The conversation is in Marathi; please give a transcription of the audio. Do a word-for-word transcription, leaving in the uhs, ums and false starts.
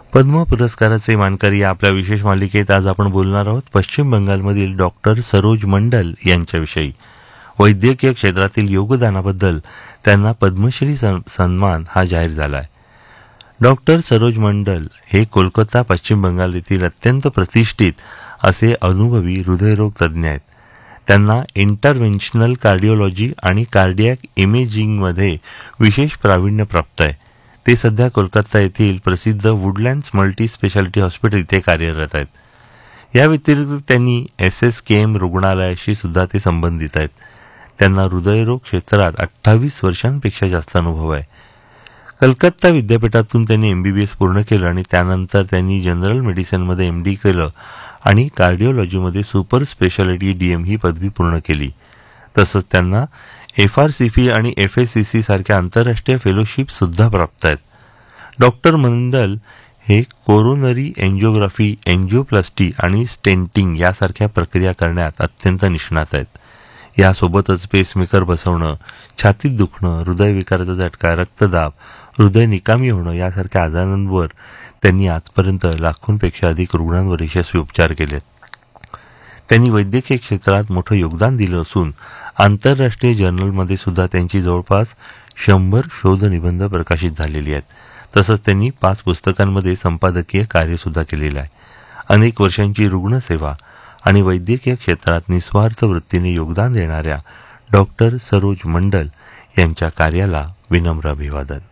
पद्म पुरस्काराचे मानकरी या आपल्या विशेष मालिकेत आज आपण बोलणार आहोत पश्चिम बंगालमधील डॉक्टर सरोज मंडल यांच्याविषयी. वैद्यकीय क्षेत्रातील योगदानाबद्दल त्यांना पद्मश्री सन्मान हा जाहीर झाला आहे. डॉक्टर सरोज मंडल हे कोलकाता पश्चिम बंगाल येथील अत्यंत प्रतिष्ठित असे अनुभवी हृदयरोग तज्ज्ञ आहेत. त्यांना इंटरव्हेन्शनल कार्डिओलॉजी आणि कार्डियक इमेजिंगमध्ये विशेष प्रावीण्य प्राप्त आहे. ते सध्या कोलकाता येथील प्रसिद्ध वुडलँड्स मल्टी स्पेशालिटी हॉस्पिटल इथे कार्यरत आहेत. या व्यतिरिक्त त्यांनी एस एस के एम रुग्णालयाशी सुद्धा ते संबंधित आहेत. त्यांना हृदयरोग क्षेत्रात अठ्ठावीस वर्षांपेक्षा जास्त अनुभव आहे. कलकत्ता विद्यापीठातून त्यांनी एमबीबीएस पूर्ण केलं आणि त्यानंतर त्यांनी जनरल मेडिसिनमध्ये एमडी केलं आणि कार्डिओलॉजीमध्ये सुपर स्पेशालिटी डीएम ही पदवी पूर्ण केली. तसंच त्यांना एफ आर सी पी आणि एफ एस सी सी सारख्या आंतरराष्ट्रीय फेलोशिप सुद्धा प्राप्त आहेत. डॉक्टर मंडल हे कोरोनरी एन्जिओग्राफी, एन्जिओप्लास्टी आणि स्टेंटिंग यासारख्या प्रक्रिया करण्यात अत्यंत निष्णात आहेत. यासोबतच पेसमेकर बसवणं, छातीत दुखणं, हृदयविकाराचा झटका, रक्तदाब, हृदय निकामी होणं यासारख्या आजारांवर त्यांनी आजपर्यंत लाखोंपेक्षा अधिक रुग्णांवर यशस्वी उपचार केलेत. त्यांनी वैद्यकीय क्षेत्रात मोठं योगदान दिलं असून आंतरराष्ट्रीय जर्नलमध्ये सुद्धा त्यांची जवळपास शंभर शोध निबंध प्रकाशित झालेली आहेत. तसंच त्यांनी पाच पुस्तकांमध्ये संपादकीय कार्य सुद्धा केलेलं आहे. अनेक वर्षांची रुग्णसेवा आणि वैद्यकीय क्षेत्रात निस्वार्थ वृत्तीने योगदान देणाऱ्या डॉक्टर सरोज मंडल यांच्या कार्याला विनम्र अभिवादन.